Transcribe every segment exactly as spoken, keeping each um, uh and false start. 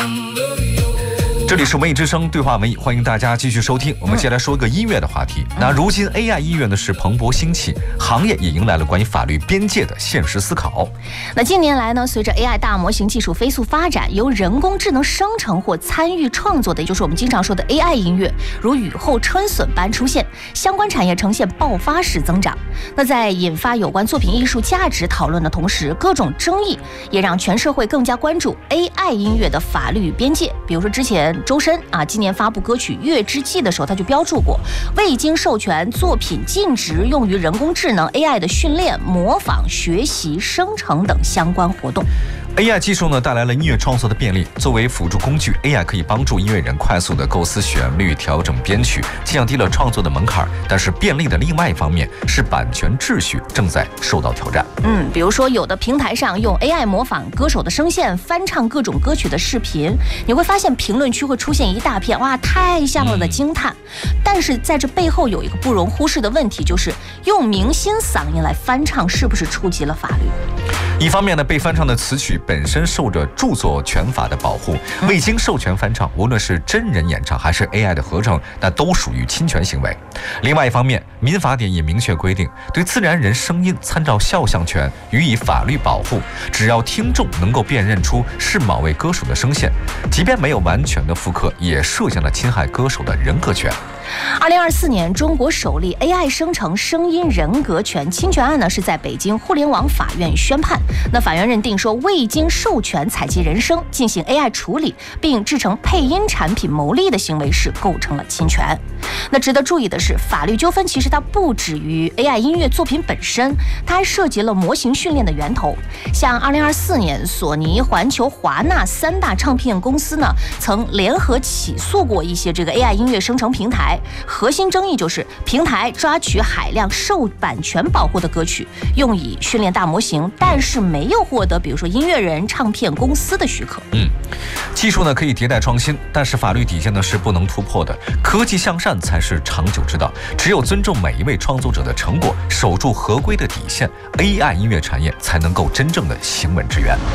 这里是文艺之声对话文艺，欢迎大家继续收听。我们接下来说一个音乐的话题。那如今 A I 音乐呢是蓬勃兴起，行业也迎来了关于法律边界的现实思考。 那近年来呢，随着 A I 大模型技术飞速发展，由人工智能生成或参与创作的，也就是我们经常说的 A I 音乐，如雨后春笋般出现，相关产业呈现爆发式增长。那在引发有关作品艺术价值讨论的同时，各种争议也让全社会更加关注 A I 音乐的法律与边界。比如说之前周深啊，今年发布歌曲《月之祭》的时候，他就标注过未经授权作品禁止用于人工智能 A I 的训练、模仿、学习、生成等相关活动。 A I 技术呢带来了音乐创作的便利，作为辅助工具 ，A I 可以帮助音乐人快速地构思旋律、调整编曲，降低了创作的门槛。但是便利的另外一方面是版权秩序正在受到挑战。 嗯，比如说有的平台上用 A I 模仿歌手的声线翻唱各种歌曲的视频，你会发现评论区会出现一大片哇太像了的惊叹。嗯、但是在这背后有一个不容忽视的问题，就是用明星嗓音来翻唱是不是触及了法律？ 一方面呢，被翻唱的词曲本身受着著作权法的保护，未经授权翻唱，无论是真人演唱还是 A I 的合成，那都属于侵权行为。另外一方面，民法典也明确规定，对自然人声音参照肖像权予以法律保护，只要听众能够辨认出是某位歌手的声线，即便没有完全的复刻，也涉嫌了侵害歌手的人格权。 二零二四年，中国首例 A I 生成声音人格权侵权案呢，是在北京互联网法院宣判。那法院认定说，未经授权采集人声进行 A I 处理，并制成配音产品牟利的行为是构成了侵权。那值得注意的是，法律纠纷其实它不止于 A I 音乐作品本身，它还涉及了模型训练的源头。像二零二四年，索尼、环球、华纳三大唱片公司呢，曾联合起诉过一些这个 A I 音乐生成平台。核心争议就是平台抓取海量受版权保护的歌曲，用以训练大模型，但是没有获得比如说音乐人、唱片公司的许可。 嗯，技术呢可以迭代创新，但是法律底线呢是不能突破的。科技向善才是长久之道，只有尊重每一位创作者的成果，守住合规的底线， A I 音乐产业才能够真正的行稳致远。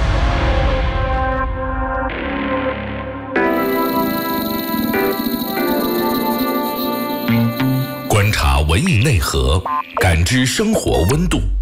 观察文艺内核，感知生活温度，